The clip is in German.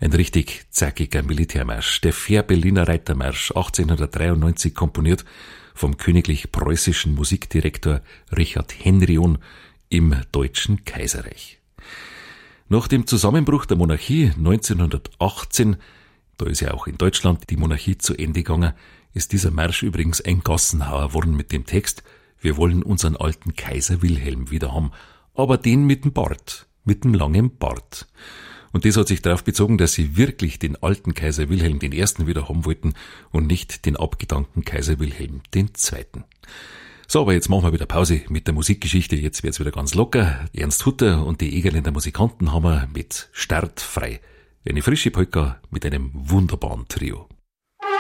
Ein richtig zackiger Militärmarsch, der Fährberliner Reitermarsch, 1893 komponiert vom königlich preußischen Musikdirektor Richard Henrion im Deutschen Kaiserreich. Nach dem Zusammenbruch der Monarchie 1918, da ist ja auch in Deutschland die Monarchie zu Ende gegangen, ist dieser Marsch übrigens ein Gassenhauer worden mit dem Text: Wir wollen unseren alten Kaiser Wilhelm wieder haben, aber den mit dem Bart, mit dem langen Bart. Und das hat sich darauf bezogen, dass sie wirklich den alten Kaiser Wilhelm I. wieder haben wollten und nicht den abgedankten Kaiser Wilhelm II. So, aber jetzt machen wir wieder Pause mit der Musikgeschichte. Jetzt wird's wieder ganz locker. Ernst Hutter und die Egerländer Musikanten haben wir mit Start frei. Eine frische Polka mit einem wunderbaren Trio.